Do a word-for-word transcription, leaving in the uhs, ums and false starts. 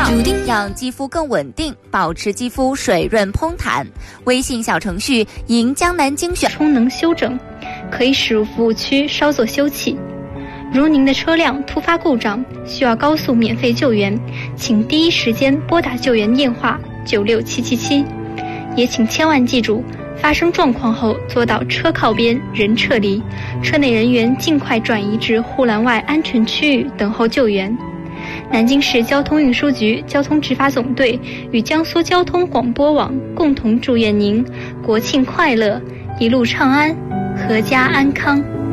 号，让肌肤更稳定，保持肌肤水润嘭弹。微信小程序迎江南精选充能修整，可以驶入服务区稍作休憩。如您的车辆突发故障，需要高速免费救援，请第一时间拨打救援电话九六七七七。也请千万记住，发生状况后做到车靠边人撤离，车内人员尽快转移至护栏外安全区域等候救援。南京市交通运输局交通执法总队与江苏交通广播网共同祝愿您国庆快乐，一路畅安，阖家安康。